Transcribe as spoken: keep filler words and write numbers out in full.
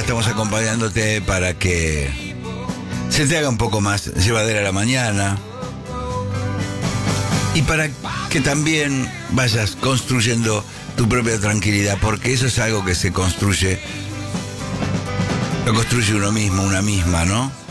estamos acompañándote para que se te haga un poco más llevadera la mañana y para que también vayas construyendo tu propia tranquilidad, porque eso es algo que se construye, lo construye uno mismo, una misma, ¿no?